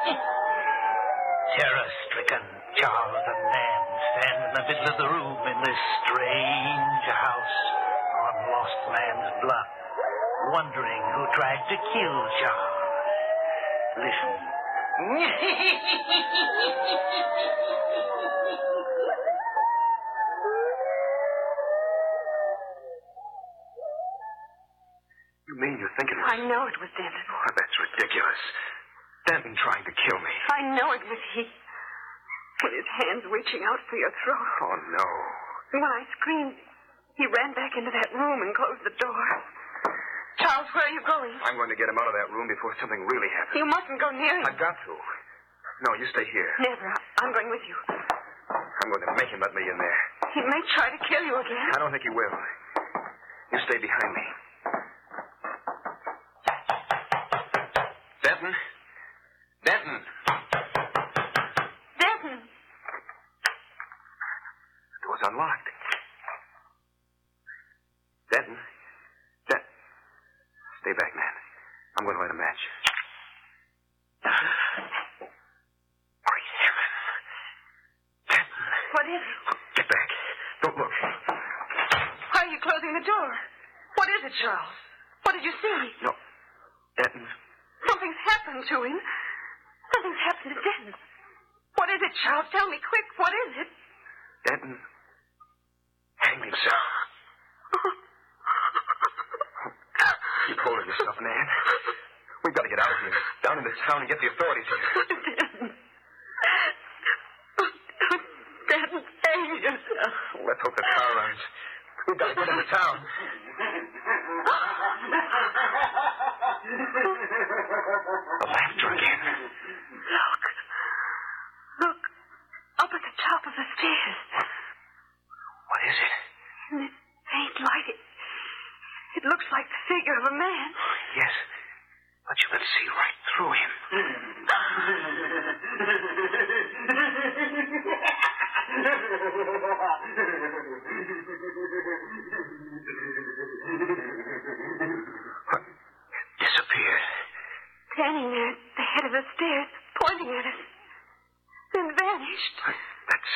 Terror-stricken Charles and Nan stand in the middle of the room in this strange house on Lost Man's Bluff, wondering who tried to kill Charles. Listen. You mean you think it was... I know it was Denton. Oh, that's ridiculous. Denton trying to kill me. I know it was he. With his hands reaching out for your throat. Oh, no. When I screamed, he ran back into that room and closed the door. Charles, where are you going? I'm going to get him out of that room before something really happens. You mustn't go near him. I've got to. No, you stay here. Never. I'm going with you. I'm going to make him let me in there. He may try to kill you again. I don't think he will. You stay behind me. Denton? Denton! Denton! The door's unlocked. Denton? Stay back, man. I'm going to light a match. Great heaven. Denton. What is it? Get back. Don't look. Why are you closing the door? What is it, Charles? What did you see? No. Denton. Something's happened to him. Something's happened to Denton. What is it, Charles? Tell me quick. What is it? Denton hanged himself. Keep hold of yourself, Nan. We've got to get out of here. Down in the town and get the authorities here. Denton hanged yourself. Let's hope the car runs. We've got to get into town. The laughter again. Look. Up at the top of the stairs. What is it? In this faint light, it looks like the figure of a man. Yes, but you can see right through him. What? Disappeared. Standing there at the head of the stairs, pointing at us. Then vanished. That's